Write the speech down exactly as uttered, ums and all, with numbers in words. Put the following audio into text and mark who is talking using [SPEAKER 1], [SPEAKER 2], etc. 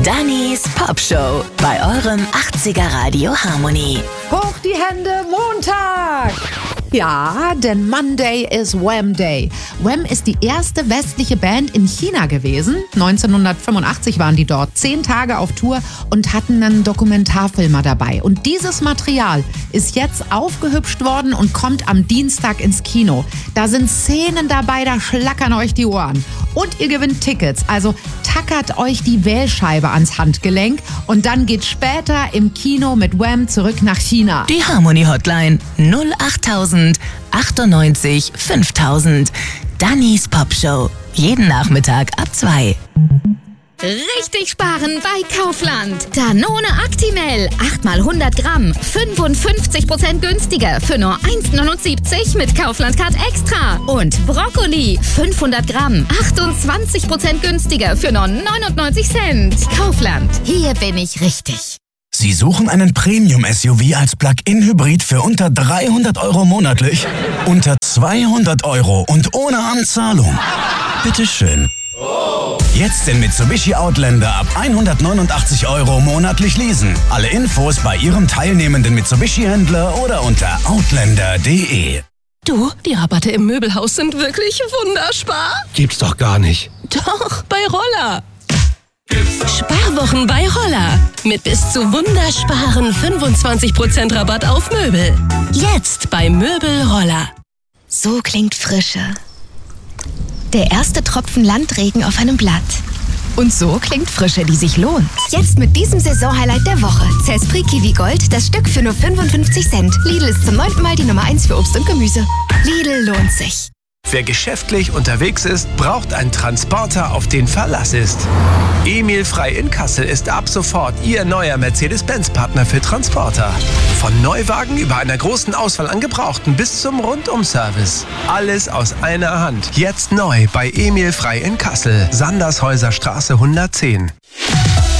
[SPEAKER 1] Dannys Pop Show bei eurem achtziger Radio Harmony.
[SPEAKER 2] Hoch die Hände, Montag! Ja, denn Monday is Wham Day. Wham ist die erste westliche Band in China gewesen. neunzehnhundertfünfundachtzig waren die dort, zehn Tage auf Tour und hatten einen Dokumentarfilmer dabei. Und dieses Material ist jetzt aufgehübscht worden und kommt am Dienstag ins Kino. Da sind Szenen dabei, da schlackern euch die Ohren. Und ihr gewinnt Tickets, also tackert euch die Wählscheibe ans Handgelenk und dann geht später im Kino mit Wham zurück nach China.
[SPEAKER 1] Die Harmony Hotline null achttausend achtundneunzig fünftausend. Dannys Pop Show. Jeden Nachmittag ab zwei.
[SPEAKER 3] Richtig sparen bei Kaufland. Danone Actimel. acht mal hundert Gramm. fünfundfünfzig Prozent günstiger. Für nur eins neunundsiebzig mit Kaufland-Card Extra. Und Brokkoli. fünfhundert Gramm. achtundzwanzig Prozent günstiger. Für nur neunundneunzig Cent. Kaufland. Hier bin ich richtig.
[SPEAKER 4] Sie suchen einen Premium-S U V als Plug-in-Hybrid für unter dreihundert Euro monatlich? Unter zweihundert Euro und ohne Anzahlung? Bitteschön. Jetzt den Mitsubishi Outlander ab hundertneunundachtzig Euro monatlich leasen. Alle Infos bei Ihrem teilnehmenden Mitsubishi-Händler oder unter outlander punkt de.
[SPEAKER 5] Du, die Rabatte im Möbelhaus sind wirklich wunderspar.
[SPEAKER 6] Gibt's doch gar nicht.
[SPEAKER 5] Doch, bei Roller. Sparwochen bei Roller. Mit bis zu wundersparen fünfundzwanzig Prozent Rabatt auf Möbel. Jetzt bei Möbel Roller.
[SPEAKER 7] So klingt Frische. Der erste Tropfen Landregen auf einem Blatt. Und so klingt Frische, die sich lohnt. Jetzt mit diesem Saisonhighlight der Woche. Zespri Kiwi Gold, das Stück für nur fünfundfünfzig Cent. Lidl ist zum neunten Mal die Nummer eins für Obst und Gemüse. Lidl lohnt sich.
[SPEAKER 8] Wer geschäftlich unterwegs ist, braucht einen Transporter, auf den Verlass ist. Emil Frei in Kassel ist ab sofort Ihr neuer Mercedes-Benz-Partner für Transporter. Von Neuwagen über einer großen Auswahl an Gebrauchten bis zum Rundum-Service. Alles aus einer Hand. Jetzt neu bei Emil Frei in Kassel. Sandershäuser Straße hundertzehn.